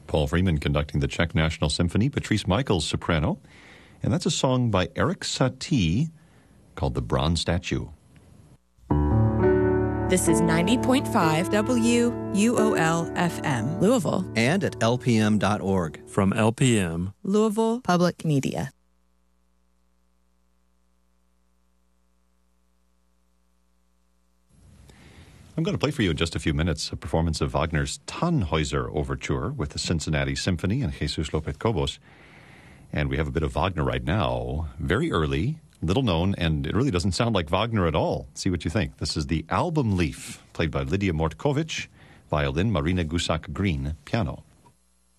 Paul Freeman conducting the Czech National Symphony, Patrice Michaels soprano, and that's a song by Eric Satie called The Bronze Statue. This is 90.5 WUOL-FM, Louisville. And at lpm.org. From LPM, Louisville Public Media. I'm going to play for you in just a few minutes a performance of Wagner's Tannhäuser Overture with the Cincinnati Symphony and Jesus Lopez-Cobos. And we have a bit of Wagner right now, very early, little known, and it really doesn't sound like Wagner at all. See what you think. This is the Album Leaf, played by Lydia Mortkovich, violin, Marina Gusak-Green, piano.